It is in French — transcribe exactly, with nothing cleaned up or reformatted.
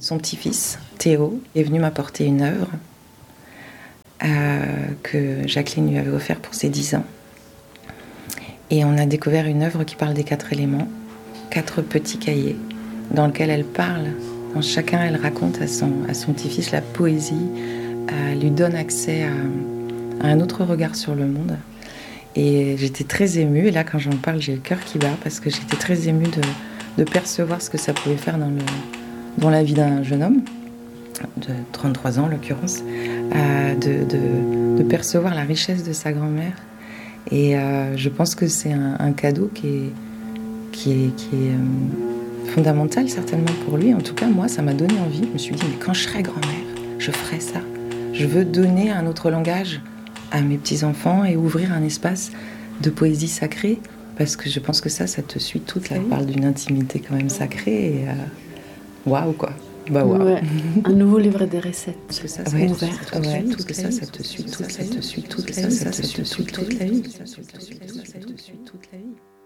son petit-fils, Théo, est venu m'apporter une œuvre euh, que Jacqueline lui avait offerte pour ses dix ans. Et on a découvert une œuvre qui parle des quatre éléments, quatre petits cahiers, dans lesquels elle parle. Dans chacun, elle raconte à son, à son petit-fils la poésie, euh, lui donne accès à, à un autre regard sur le monde. Et j'étais très émue, et là quand j'en parle, j'ai le cœur qui bat, parce que j'étais très émue de, de percevoir ce que ça pouvait faire dans, le, dans la vie d'un jeune homme, de trente-trois ans en l'occurrence, euh, de, de, de percevoir la richesse de sa grand-mère. Et euh, je pense que c'est un, un cadeau qui est, qui est, qui est euh, fondamental certainement pour lui. En tout cas, moi, ça m'a donné envie. Je me suis dit, mais quand je serai grand-mère, je ferai ça. Je veux donner un autre langage à mes petits-enfants et ouvrir un espace de poésie sacrée, parce que je pense que ça, ça te suit toute. Là, on parle d'une intimité quand même sacrée. Et waouh, wow, quoi. Bah waouh. Ouais. Un nouveau livre des recettes. Parce que ça, ouais, ouvert. Ça, ouais, tout que ça, ça te suit toute, ça te suit toute la vie. Ça te suit toute la vie. Ça te suit toute la vie.